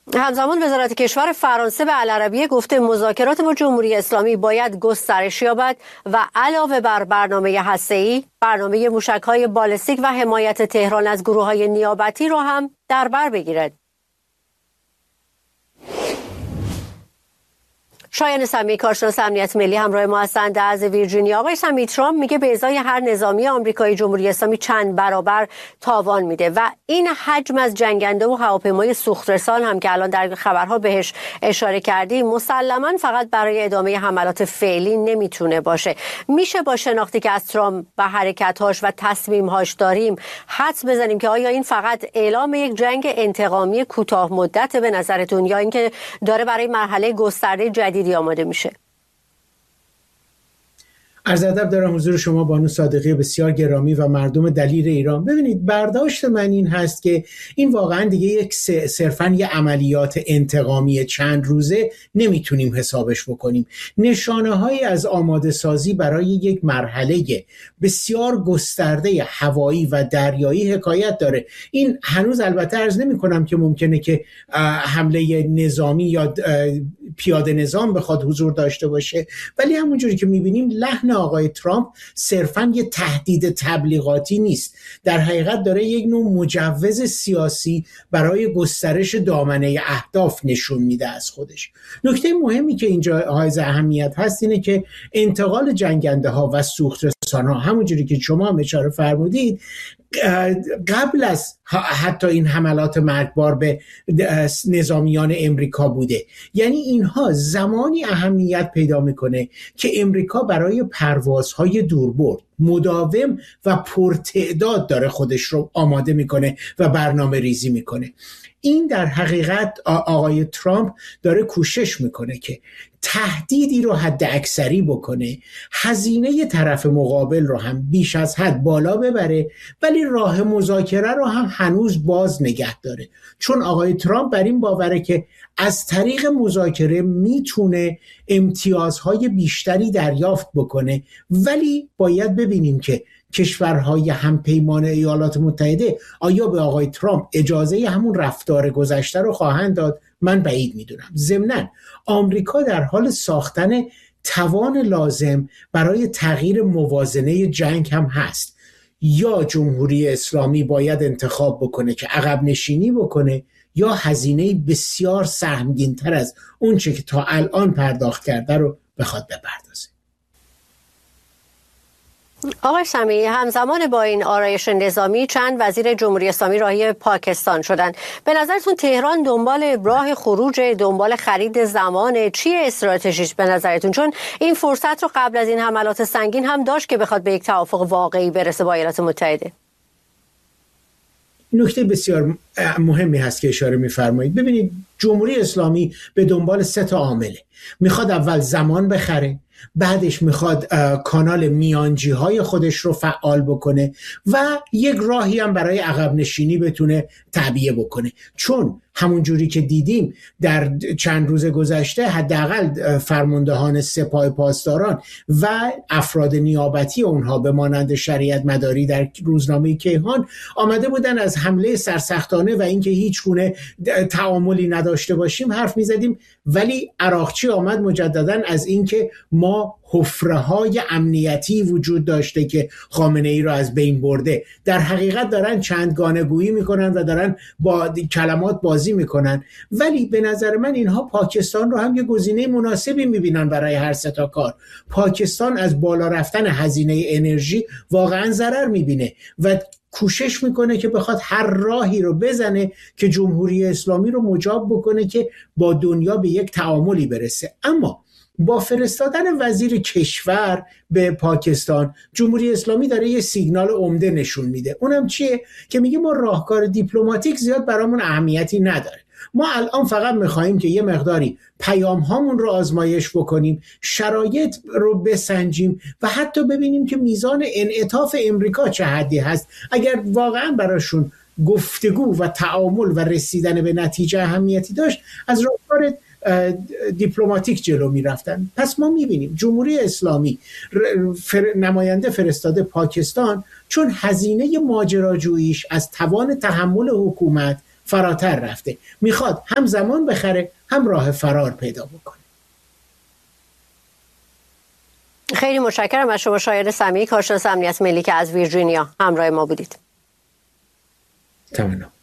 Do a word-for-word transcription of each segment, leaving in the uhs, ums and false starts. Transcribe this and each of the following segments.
همزمان وزارت کشور فرانسه به العربیه گفته مذاکرات با جمهوری اسلامی باید گسترش یابد و علاوه بر برنامه هسته‌ای، برنامه موشک‌های بالستیک و حمایت تهران از گروه‌های نیابتی را هم در بر بگیرد. شایان سمی، کارشناس امنیت ملی، همراه ما هستند از ویرجینیا. آقای سمی، ترامپ میگه به ازای هر نظامی آمریکایی جمهوری اسلامی چند برابر تاوان میده و این حجم از جنگنده و هواپیمای سوخترسان هم که الان در خبرها بهش اشاره کردیم مسلماً فقط برای ادامه حملات فعلی نمیتونه باشه. میشه با شناختی که از ترامپ و حرکت‌هاش و تصمیم‌هاش داریم حدس بزنیم که آیا این فقط اعلام یک جنگ انتقامی کوتاه مدت به نظرتون یا اینکه داره برای مرحله گسترده جدید آماده میشه؟ عرض ادب دارم حضور شما بانو صادقی بسیار گرامی و مردم دلیر ایران. ببینید، برداشت من این هست که این واقعا دیگه یک صرفاً یه عملیات انتقامی چند روزه نمیتونیم حسابش بکنیم. نشانه هایی از آماده سازی برای یک مرحله بسیار گسترده هوایی و دریایی حکایت داره. این هنوز البته عرض نمی کنم که ممکنه که حمله نظامی یا پیاده نظام بخواد حضور داشته باشه، ولی همونجوری که میبینیم لحن آقای ترامپ صرفاً یه تهدید تبلیغاتی نیست، در حقیقت داره یک نوع مجوز سیاسی برای گسترش دامنه اهداف نشون میده از خودش. نکته مهمی که اینجا حائز اهمیت هست اینه که انتقال جنگنده ها و سوخترسان ها همونجوری که شما هم اشاره فرمودید قبل از حتی این حملات مرگبار به نظامیان امریکا بوده. یعنی اینها زمانی اهمیت پیدا میکنه که امریکا برای پروازهای دوربرد مداوم و پرتعداد داره خودش رو آماده میکنه و برنامه ریزی میکنه. این در حقیقت آقای ترامپ داره کوشش میکنه که تهدیدی رو حد اکثری بکنه، هزینه طرف مقابل رو هم بیش از حد بالا ببره، ولی راه مذاکره رو هم هنوز باز نگه داره، چون آقای ترامپ بر این باوره که از طریق مذاکره میتونه امتیازهای بیشتری دریافت بکنه. ولی باید ببینیم که کشورهای همپیمان ایالات متحده آیا به آقای ترامپ اجازه همون رفتار گذشته رو خواهند داد؟ من بعید میدونم. ضمناً آمریکا در حال ساختن توان لازم برای تغییر موازنه جنگ هم هست. یا جمهوری اسلامی باید انتخاب بکنه که عقب نشینی بکنه یا هزینه بسیار سهمگین‌تر از اون چه که تا الان پرداخت کرده رو بخواد بپردازه. آقای سمی، همزمان با این آرایش نظامی چند وزیر جمهوری اسلامی راهی پاکستان شدند. به نظرتون تهران دنبال راه خروج، دنبال خرید زمان، چیه استراتژیش به نظرتون؟ چون این فرصت رو قبل از این حملات سنگین هم داشت که بخواد به یک توافق واقعی برسه با ایالات متحده. نکته بسیار مهمی هست که اشاره می‌فرمایید. ببینید، جمهوری اسلامی به دنبال سه تا عامله. میخواد اول زمان بخره، بعدش میخواد کانال میانجی های خودش رو فعال بکنه و یک راهی هم برای عقب نشینی بتونه تعبیه بکنه. چون همون جوری که دیدیم در چند روز گذشته حداقل فرماندهان سپاه پاسداران و افراد نیابتی اونها به مانند شریعت مداری در روزنامه کیهان آمده بودن از حمله سرسختانه و اینکه هیچ گونه تعاملی نداشته باشیم حرف میزدیم، ولی عراقچی آمد مجددا از اینکه ما حفره‌های امنیتی وجود داشته که خامنه ای را از بین برده. در حقیقت دارن چندگانه گویی میکنن و دارن با کلمات بازی میکنن، ولی به نظر من اینها پاکستان رو هم یه گزینه مناسبی میبینن برای هر سه تا کار. پاکستان از بالا رفتن هزینه انرژی واقعا ضرر میبینه و کوشش میکنه که بخواد هر راهی رو بزنه که جمهوری اسلامی رو مجاب بکنه که با دنیا به یک تعاملی برسه. اما با فرستادن وزیر کشور به پاکستان جمهوری اسلامی داره یه سیگنال عمده نشون میده. اونم چیه؟ که میگه ما راهکار دیپلماتیک زیاد برامون اهمیتی نداره، ما الان فقط میخواییم که یه مقداری پیام هامون رو آزمایش بکنیم، شرایط رو بسنجیم و حتی ببینیم که میزان انعطاف امریکا چه حدی هست. اگر واقعا براشون گفتگو و تعامل و رسیدن به نتیجه اهمیتی داشت از راهکار دیپلماتیک جلو می رفتن. پس ما می بینیم جمهوری اسلامی فر... نماینده فرستاده پاکستان چون هزینه ماجراجوییش از توان تحمل حکومت فراتر رفته، میخواد هم زمان بخره هم راه فرار پیدا بکنه. خیلی متشکرم از شما شایان سمیعی، کارشناس امنیت ملی که از ویرجینیا همراه ما بودید. تمام.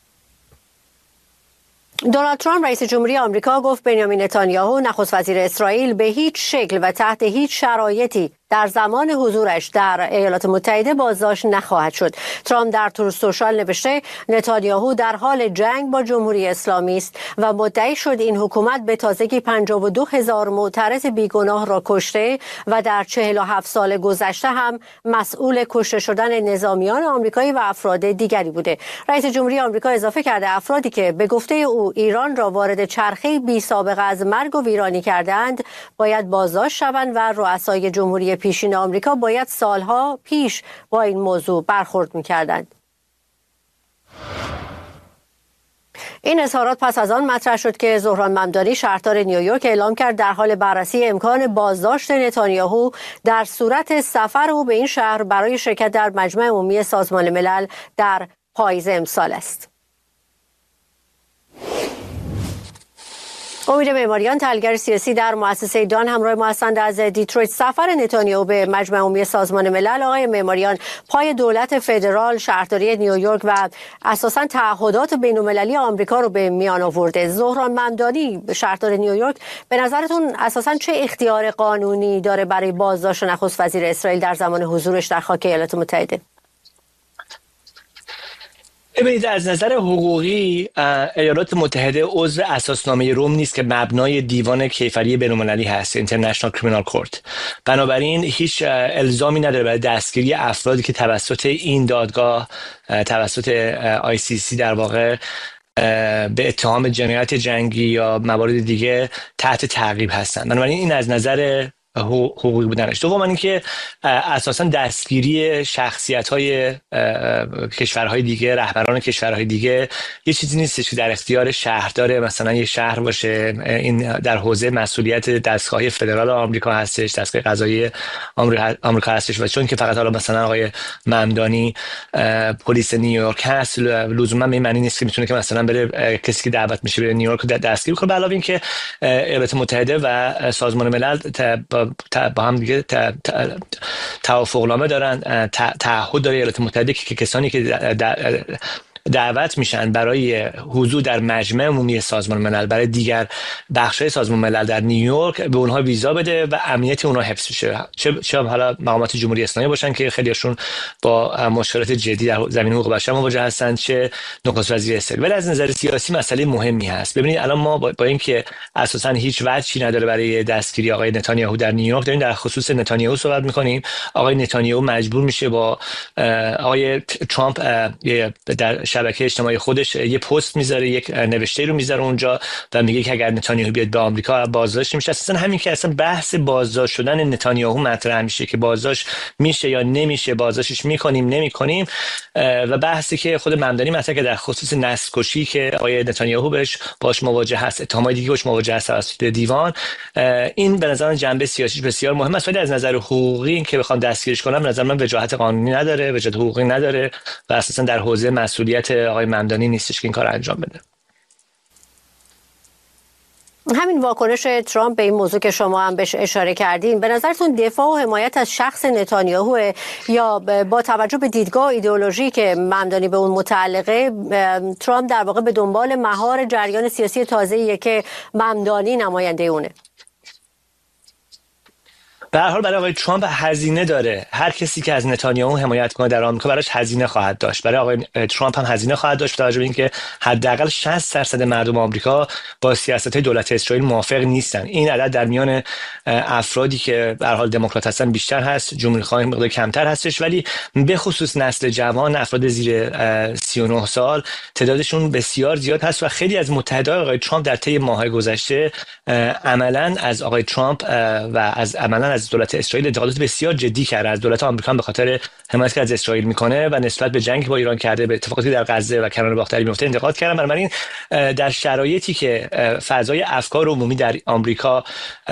دونالد ترامپ رئیس جمهوری آمریکا گفت بنیامین نتانیاهو نخست وزیر اسرائیل به هیچ شکل و تحت هیچ شرایطی در زمان حضورش در ایالات متحده بازداشت نخواهد شد. ترامپ در تروث سوشال نوشته نتانیاهو در حال جنگ با جمهوری اسلامی است و مدعی شد این حکومت به تازگی پنجاه و دو هزار معترض بیگناه را کشته و در چهل و هفت سال گذشته هم مسئول کشته شدن نظامیان آمریکایی و افراد دیگری بوده. رئیس جمهوری آمریکا اضافه کرده افرادی که به گفته او ایران را وارد چرخه بی سابقه از مرگ و ویرانی کردند باید بازداشت شوند و رؤسای جمهوری پیشین آمریکا باید سالها پیش با این موضوع برخورد می‌کردند. این اظهارات پس از آن مطرح شد که زهران ممدانی شهردار نیویورک اعلام کرد در حال بررسی امکان بازداشت نتانیاهو در صورت سفر او به این شهر برای شرکت در مجمع عمومی سازمان ملل در پاییز امسال است. امید معماریان، تحلیلگر سیاسی در مؤسسه دان، همراه ما هستند از دیترویت. سفر نتانیاهو به مجمع عمومی سازمان ملل، آقای معماریان، پای دولت فدرال، شهرداری نیویورک و اساساً تعهدات بین‌المللی آمریکا رو به میان آورده. زهران ممدانی شهردار نیویورک به نظرتون اساساً چه اختیار قانونی داره برای بازداشت نخست وزیر اسرائیل در زمان حضورش در خاک ایالات متحده؟ ببینید، از نظر حقوقی ایالات متحده عضو اساسنامه روم نیست که مبنای دیوان کیفری بین‌المللی هست، اینترنشنال کریمینال کورت. بنابراین هیچ الزامی نداره برای دستگیری افرادی که توسط این دادگاه، توسط آی سی سی در واقع به اتهام جنایت جنگی یا موارد دیگه تحت تعقیب هستند. بنابراین این از نظر حقوقی بودنش. دوم اینکه اساسا دستگیری شخصیت‌های کشورهای دیگه، رهبران کشورهای دیگه، یه چیزی نیستش که در اختیار شهردار مثلا یه شهر باشه. این در حوزه مسئولیت دستگاه فدرال آمریکا هستش، دستگاه قضایی آمریکا هستش و چون که فقط حالا مثلا آقای ممدانی پلیس نیویورک هست، لزوما به این معنی نیست که میتونه که مثلا بره کسی که دعوت میشه به نیویورک دستگیر کنه. علاوه اینکه ایالات متحده و سازمان ملل با هم دیگه توافقنامه دارن، تعهد داره ایالات متحده که کسانی که دعوت میشن برای حضور در مجمع عمومی سازمان ملل برای دیگر بخش‌های سازمان ملل در نیویورک به اونها ویزا بده و امنیت اونها حفظ بشه. چه چه حالا مقامات جمهوری اسلامی باشن که خیلیشون با مشکلات جدی در زمینه حقوق بشر مواجه هستن، چه نخست وزیر اسرائیل. ولی از نظر سیاسی مسئله مهمی هست. ببینید الان ما با, با اینکه اساسا هیچ وجهی نداره برای دستگیری آقای نتانیاهو در نیویورک، داریم در خصوص نتانیاهو صحبت می‌کنیم. آقای نتانیاهو مجبور میشه با آقای ترامپ در شبکه اجتماعی خودش یه پست میذاره، یک نوشته رو میذاره اونجا و میگه که اگر نتانیاهو بیاد به آمریکا بازداشت میشه. اصلا همین که اصلا بحث بازداشت شدن نتانیاهو مطرح میشه که بازداشت میشه یا نمیشه، بازداشتش میکنیم نمیکنیم، و بحثی که خود ممدانی مطرح که در خصوص نسل‌کشی که آقای نتانیاهو بهش باش مواجه هست، اتهامای دیگه باش مواجه هست توسط دیوان، این به نظر من جنبه سیاسیش بسیار مهم است. ولی از نظر حقوقی این که بخوام دستگیرش کنم به نظر من وجاهت قانونی نداره، وجاهت حقوقی نداره و اساسا در حوزه مسئولیت آقای ممدانی نیستش که این کار انجام بده. همین واکنش ترامپ به این موضوع که شما هم بهش اشاره کردین، به نظرتون دفاع و حمایت از شخص نتانیاهو یا با توجه به دیدگاه ایدئولوژی که ممدانی به اون متعلقه، ترامپ در واقع به دنبال مهار جریان سیاسی تازه‌ایه که ممدانی نماینده اونه؟ به هر حال برای آقای ترامپ هزینه داره. هر کسی که از نتانیاهو حمایت کنه در آمریکا براش هزینه خواهد داشت. برای آقای ترامپ هم هزینه خواهد داشت با توجه به اینکه حداقل شصت درصد مردم آمریکا با سیاست‌های دولت اسرائیل موافق نیستن. این عدد در میان افرادی که به هر حال دموکرات هستن بیشتر هست، جمهوری‌خواه مقدار کمتر هستش، ولی به خصوص نسل جوان، افراد زیر سی و نه سال تعدادشون بسیار زیاد هست و خیلی از متحدای آقای ترامپ در طی ماه‌های گذشته عملاً از آقای ترامپ و از عملاً از دولت اسرائیل انتقادات بسیار جدی کرده. از دولت آمریکا به خاطر حمایتی که از اسرائیل میکنه و نسبت به جنگی با ایران کرده، به اتفاقاتی در غزه و کنار باختری میفته انتقاد کردن. بنابراین در شرایطی که فضای افکار عمومی در آمریکا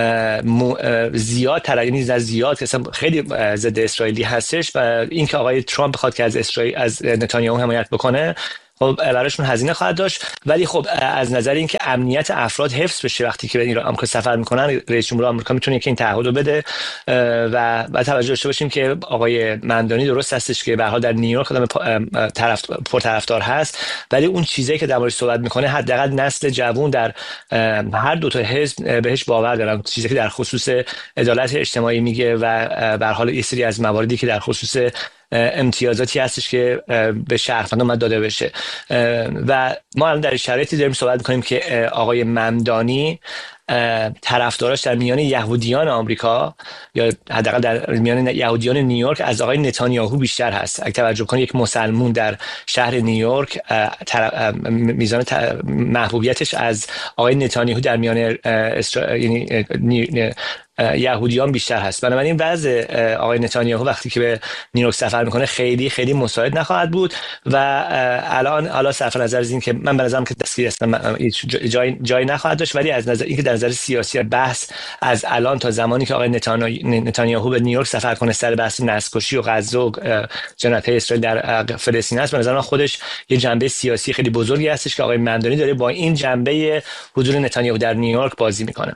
زیاد ترایونی زیاد که خیلی ضد اسرائیلی هستش و اینکه آقای ترامپ بخواد که از اسرائیل از نتانیاهو حمایت بکنه، خب براشون هزینه خواهد داشت، ولی خب از نظر اینکه امنیت افراد حفظ بشه وقتی که به ایران آمریکا سفر میکنن، رئیس جمهور آمریکا میتونه که این تعهد رو بده و بعد توجه داشته باشیم که آقای ممدانی درست هستش که به هر حال در نیویورک آدم طرف پرطرفدار هست، ولی اون چیزایی که در موردش صحبت میکنه حداقل نسل جوان در هر دو تا حزب بهش باور دارن، چیزی که در خصوص عدالت اجتماعی میگه و به هر حال یه سری از مواردی که در خصوص امتیازاتی هستش که به شهروندان داده بشه و ما الان در شرایطی داریم صحبت میکنیم که آقای ممدانی طرفداراش در میان یهودیان آمریکا یا حداقل در میان یهودیان نیویورک از آقای نتانیاهو بیشتر هست. اگه توجه کنید یک مسلمون در شهر نیویورک میزان محبوبیتش از آقای نتانیاهو در میان اسرا... یعنی یهودیان بیشتر هست. بنابراین وضع آقای نتانیاهو وقتی که به نیویورک سفر میکنه خیلی خیلی مساعد نخواهد بود و الان حالا صرف نظر از این که من به نظرم که دستگیر هستم جای جای نخواهد داشت، ولی از نظر اینکه در نظر سیاسی بحث از الان تا زمانی که آقای نتانیاهو به نیویورک سفر کنه سر بحث نسل‌کشی و غزه و جنایت‌های اسرائیل در فلسطین است، به نظر من خودش یه جنبه سیاسی خیلی بزرگی هستش که آقای ممدانی داره با این جنبه حضور نتانیاهو در نیویورک بازی میکنه.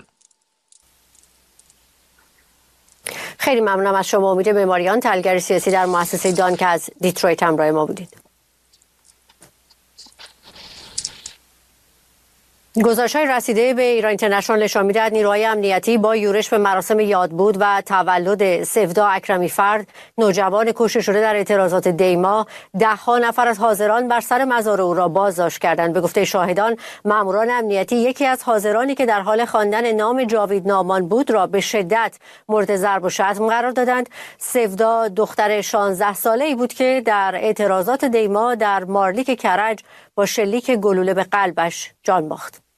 خیلی ممنونم از شما. امید معماریان، تحلیلگر سیاسی در مؤسسه دان که از دیترویت همراه ما بودید. گزارش‌های رسیده به ایران اینترنشنال نشان می‌دهد نیروهای امنیتی با یورش به مراسم یادبود و تولد سفدا اکرمی فرد، نوجوان کشته شده در اعتراضات دیما، ده‌ها نفر از حاضران بر سر مزار او را بازداشت کردند. به گفته شاهدان، ماموران امنیتی یکی از حاضرانی که در حال خواندن نام جاوید نامان بود را به شدت مورد ضرب و شتم قرار دادند. سفدا دختر شانزده ساله‌ای بود که در اعتراضات دیما در مارلیک کرج با شلیک گلوله به قلبش جان باخت.